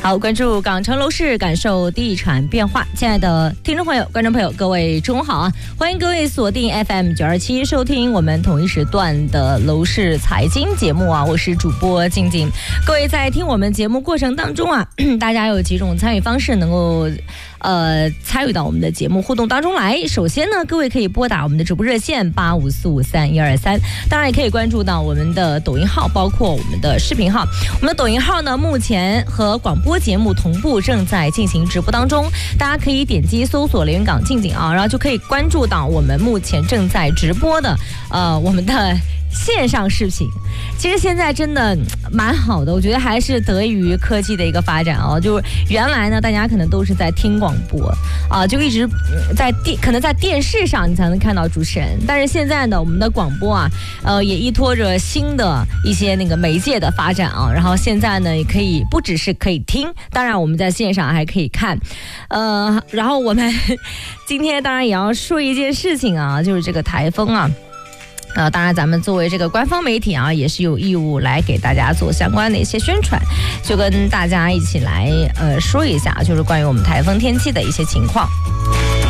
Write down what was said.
好，关注港城楼市，感受地产变化。亲爱的听众朋友、观众朋友，各位中午好啊！欢迎各位锁定 FM927收听我们同一时段的楼市财经节目啊！我是主播静静。各位在听我们节目过程当中啊，大家有几种参与方式能够参与到我们的节目互动当中来。首先呢，各位可以拨打我们的直播热线85453123，当然也可以关注到我们的抖音号，包括我们的视频号。我们的抖音号呢，目前和广播节目同步正在进行直播当中，大家可以点击搜索连云港静静啊，然后就可以关注到我们目前正在直播的我们的线上视频。其实现在真的蛮好的，我觉得还是得益于科技的一个发展啊。就是原来呢，大家可能都是在听广播啊，就一直可能在电视上你才能看到主持人，但是现在呢，我们的广播啊，也依托着新的一些那个媒介的发展啊，然后现在呢，也可以不只是可以听，当然我们在线上还可以看，然后我们今天当然也要说一件事情啊，就是这个台风啊。当然咱们作为这个官方媒体啊，也是有义务来给大家做相关的一些宣传，就跟大家一起来说一下，就是关于我们台风天气的一些情况。